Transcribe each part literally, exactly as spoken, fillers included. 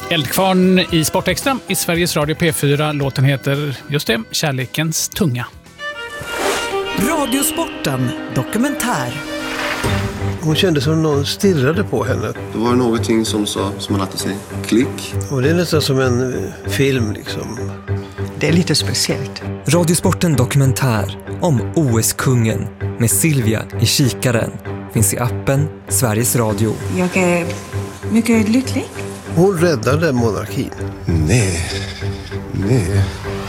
Eldkvarn i Sportextra i Sveriges Radio P fyra. Låten heter just det, Kärlekens tunga. Radiosporten dokumentär. Hon kände som någon stirrade på henne. Det var någonting som sa, som man alltid säger, klick. Och det är nästan som en film liksom. Det är lite speciellt. Radiosporten dokumentär om O S-kungen med Silvia i kikaren finns i appen Sveriges Radio. Jag är mycket lycklig. Hon räddade monarkin. Nej, nej.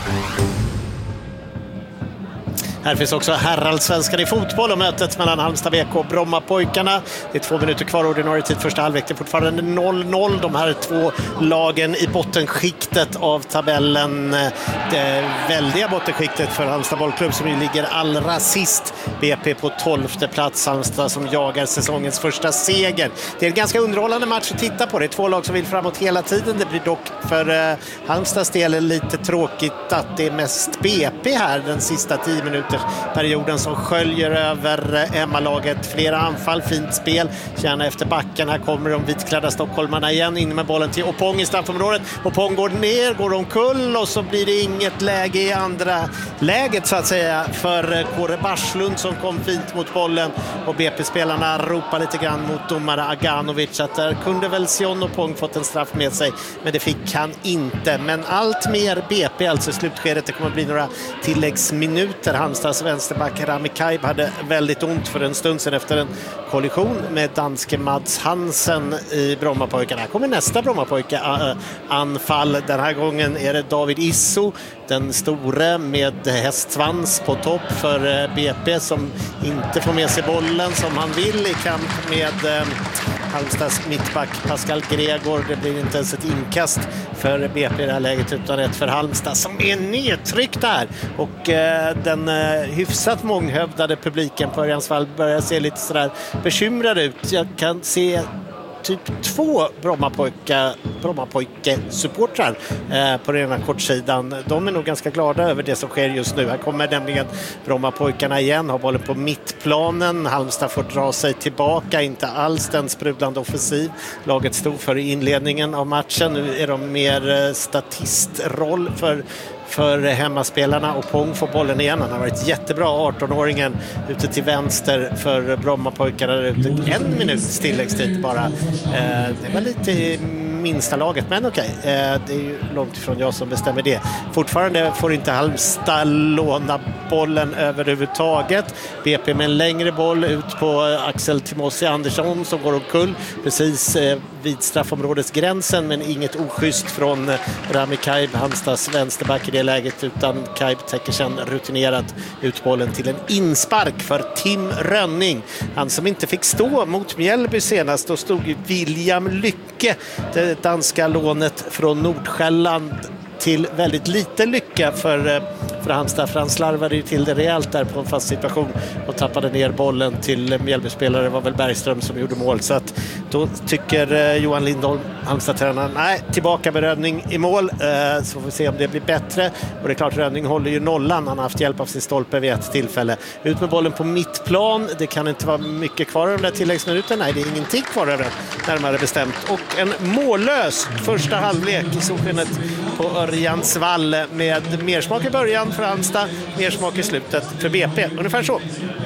Här finns också herrallsvenskan i fotboll och mötet mellan Halmstad B K och Brommapojkarna. Det är två minuter kvar ordinarie tid första halvlek. Det är fortfarande noll noll. De här två lagen i bottenskiktet av tabellen. Det väldiga bottenskiktet för Halmstad bollklubb som ju ligger allra sist. B P på tolfte plats. Halmstad som jagar säsongens första seger. Det är en ganska underhållande match att titta på. Det är två lag som vill framåt hela tiden. Det blir dock för Halmstads del lite tråkigt att det är mest B P här den sista tio minuter perioden som sköljer över Emma-laget. Flera anfall, fint spel. Kärna efter backen. Här kommer de vitklädda stockholmarna igen. In med bollen till Opong i straffområdet. Opong går ner, går omkull och så blir det inget läge i andra läget så att säga för Kåre Barslund som kom fint mot bollen och B P-spelarna ropar lite grann mot domare Aganovic att där kunde väl Sion Opong fått en straff med sig men det fick han inte. Men allt mer B P alltså i slutskedet. Det kommer bli några tilläggsminuter. Halmstads vänsterback Rami Kaib hade väldigt ont för en stund sedan efter en kollision med danske Mads Hansen i Brommapojkarna. Här kommer nästa Brommapojke anfall. Den här gången är det David Isso, den store med hästsvans på topp för B P som inte får med sig bollen som han vill i kamp med Halmstads mittback Pascal Gregor. Det blir inte ens ett inkast för B P i det här läget utan ett för Halmstad som är nedtryckt där. Och eh, den eh, hyfsat månghövdade publiken på Örjansvall börjar se lite sådär bekymrad ut. Jag kan se typ två Brommapojka, Brommapojke-supportrar eh, på den här kortsidan. De är nog ganska glada över det som sker just nu. Här kommer nämligen Brommapojkarna igen, har bollen på mittplanen. Halmstad får dra sig tillbaka, inte alls den sprudlande offensiv laget stod för i inledningen av matchen. Nu är de mer eh, statistroll för för hemmaspelarna och Pong får bollen igen. Han har varit jättebra, arton-åringen ute till vänster för Brommapojkarna ute. En minuts tilläggstid bara. Eh, det var lite i minsta laget, men okej. Eh, det är ju långt ifrån jag som bestämmer det. Fortfarande får inte Halmstad låna bollen överhuvudtaget. B P med en längre boll ut på Axel Timossi Andersson som går omkull precis eh, vid straffområdets gränsen, men inget oschysst från Rami Kaib, Halmstads vänsterback i det läget, utan Kaib täcker sen rutinerat ut bollen till en inspark för Tim Rönning. Han som inte fick stå mot Mjällby senast, då stod ju William Lycke, det danska lånet från Nordsjälland, till väldigt lite lycka för, för Halmstad, för han slarvade ju till det rejält där på en fast situation och tappade ner bollen till Mjällby-spelare. Det var väl Bergström som gjorde mål, så att då tycker Johan Lindholm, Halmstad-tränaren, nej, tillbaka med Rönning i mål, så får vi se om det blir bättre. Och det är klart, Rönning håller ju nollan, han har haft hjälp av sin stolpe vid ett tillfälle. Ut med bollen på mittplan, det kan inte vara mycket kvar av de där tilläggsminuten, nej, det är ingenting kvar av det, närmare bestämt. Och en mållös första halvlek i solskenet på Örjansvall med mersmak i början för Halmstad, mersmak i slutet för B P. Ungefär så.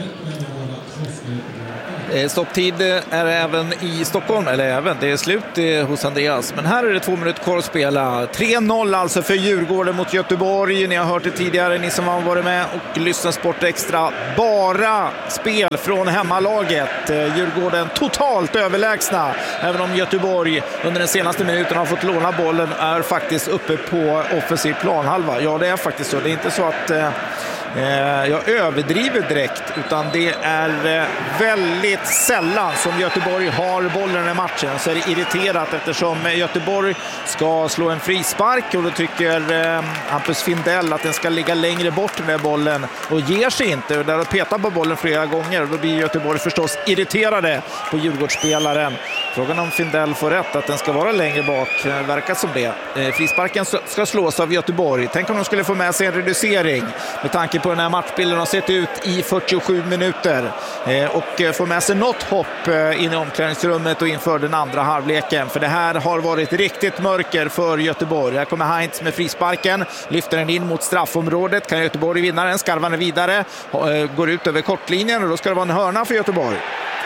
Stopptid är även i Stockholm, eller även, det är slut hos Andreas. Men här är det två minuter kvar att spela. tre noll alltså för Djurgården mot Göteborg. Ni har hört det tidigare, ni som har varit med och lyssnat Sport Extra. Bara spel från hemmalaget. Djurgården totalt överlägsna. Även om Göteborg under den senaste minuten har fått låna bollen, är faktiskt uppe på offensiv planhalva. Ja, det är faktiskt så. Det är inte så att jag överdriver direkt, utan det är väldigt sällan som Göteborg har bollen i matchen. Så är det irriterat eftersom Göteborg ska slå en frispark och då tycker Hampus Findell att den ska ligga längre bort med bollen och ger sig inte. Och där har petat på bollen flera gånger och då blir Göteborg förstås irriterade på Djurgårdsspelaren. Frågan om Findell får rätt att den ska vara längre bak, verkar som det. Frisparken ska slås av Göteborg. Tänk om de skulle få med sig en reducering med tanke på den här matchbilden har sett ut i fyrtiosju minuter. Eh, och eh, får med sig något hopp eh, in i omklädningsrummet och inför den andra halvleken. För det här har varit riktigt mörker för Göteborg. Här kommer Heinz med frisparken. Lyfter den in mot straffområdet. Kan Göteborg vinna den? Skarvar den vidare. Eh, går ut över kortlinjen och då ska det vara en hörna för Göteborg.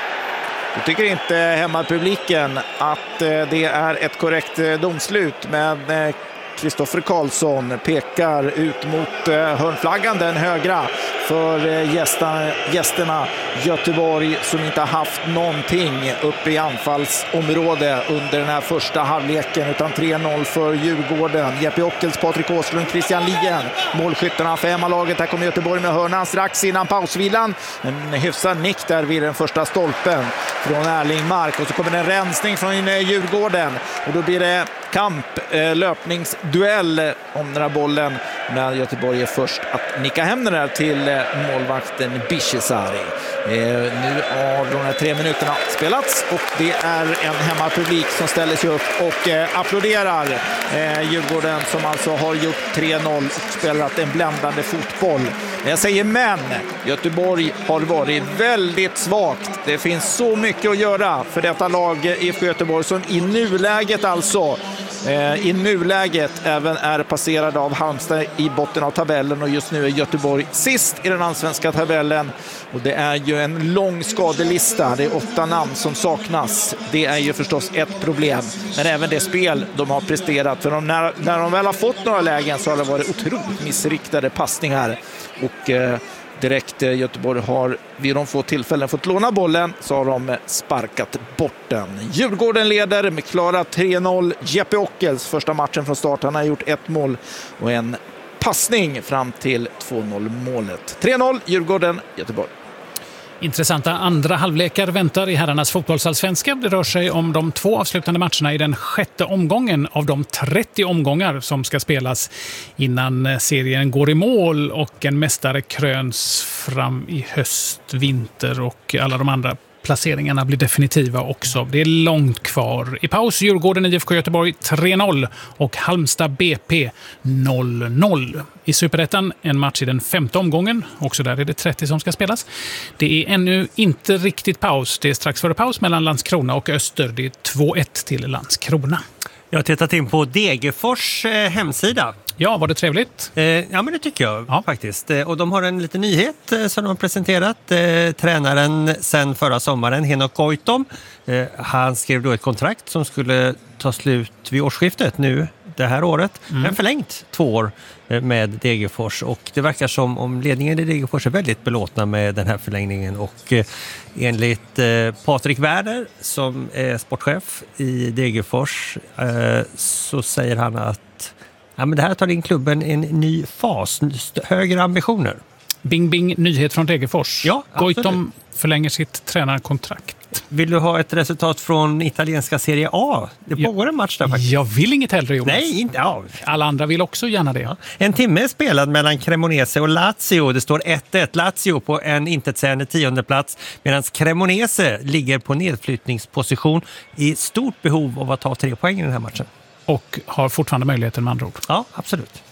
Jag tycker inte hemmapubliken att eh, det är ett korrekt eh, domslut. Men... Eh, Kristoffer Karlsson pekar ut mot hörnflaggan, den högra, för gästerna, gästerna Göteborg som inte har haft någonting uppe i anfallsområde under den här första halvleken, utan tre noll för Djurgården. Jeppe Ockels, Patrik Åslund, Christian Lien, målskyttarna för hemmalaget. Här kommer Göteborg med hörnan strax innan pausvilan. En hyfsad nick där vid den första stolpen från Erling Mark, och så kommer en rensning från Djurgården och då blir det kamp, eh, löpningsduell om den här bollen, men Göteborg är först att nicka hem den här till eh, målvakten Bishesari. Eh, nu har de här tre minuterna spelats och det är en hemmapublik som ställer sig upp och eh, applåderar eh, Djurgården, som alltså har gjort tre noll och spelat en bländande fotboll. Jag säger men, Göteborg har varit väldigt svagt. Det finns så mycket att göra för detta lag I F K Göteborg, som i nuläget alltså i nuläget även är passerad av Halmstad i botten av tabellen, och just nu är Göteborg sist i den allsvenska tabellen, och det är ju en lång skadelista. Det är åtta namn som saknas. Det är ju förstås ett problem, men även det spel de har presterat, för de, när, när de väl har fått några lägen så har det varit otroligt missriktade passningar, och eh, direkt eh, Göteborg har vid de få tillfällen fått låna bollen så har de sparkat bort den. Djurgården leder med klara tre noll. Jeppe Ockels första matchen från start. Han har gjort ett mål och en passning fram till två noll målet. tre noll Djurgården, Göteborg. Intressanta andra halvlekar väntar i herrarnas fotbollsallsvenska. Det rör sig om de två avslutande matcherna i den sjätte omgången av de trettio omgångar som ska spelas innan serien går i mål och en mästare kröns fram i höst, vinter och alla de andra placeringarna blir definitiva också. Det är långt kvar. I paus Djurgården I F K Göteborg tre noll och Halmstad B P noll noll. I Superettan en match i den femte omgången. Också där är det trettio som ska spelas. Det är ännu inte riktigt paus. Det är strax före paus mellan Landskrona och Öster. Det är två ett till Landskrona. Jag har tittat in på Degerfors eh, hemsida. Ja, var det trevligt? Eh, ja, men det tycker jag ja. faktiskt. Eh, och de har en liten nyhet eh, som de har presenterat. Eh, tränaren sen förra sommaren, Henok Goitom, eh, han skrev då ett kontrakt som skulle ta slut vid årsskiftet nu, det här året. Mm. Men förlängt två år eh, med Degerfors. Och det verkar som om ledningen i Degerfors är väldigt belåtna med den här förlängningen. Och eh, enligt eh, Patrik Werner, som är sportchef i Degerfors, eh, så säger han att ja, men det här tar in klubben en ny fas, högre ambitioner. Bing bing, nyhet från Degerfors. Ja, Goitom förlänger sitt tränarkontrakt. Vill du ha ett resultat från italienska Serie A? Det pågår ja, en match där faktiskt. Jag vill inget hellre, Jonas. Nej, inte. Ja. Alla andra vill också gärna det. Ja. En timme är spelad mellan Cremonese och Lazio. Det står ett ett. Lazio på en intetsägande tionde plats, medan Cremonese ligger på nedflyttningsposition i stort behov av att ta tre poäng i den här matchen. Och har fortfarande möjligheten med andra ord. Ja, absolut.